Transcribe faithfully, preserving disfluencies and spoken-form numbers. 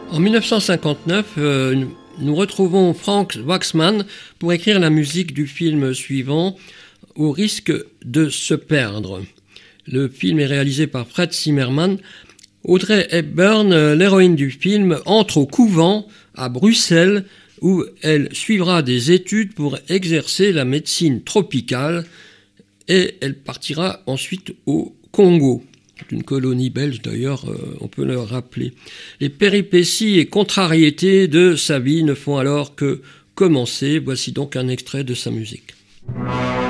En dix-neuf cent cinquante-neuf, euh, nous retrouvons Frank Waxman pour écrire la musique du film suivant, Au risque de se perdre. Le film est réalisé par Fred Zimmerman. Audrey Hepburn, l'héroïne du film, entre au couvent à Bruxelles où elle suivra des études pour exercer la médecine tropicale et elle partira ensuite au Congo. C'est une colonie belge d'ailleurs, euh, on peut le rappeler. Les péripéties et contrariétés de sa vie ne font alors que commencer. Voici donc un extrait de sa musique.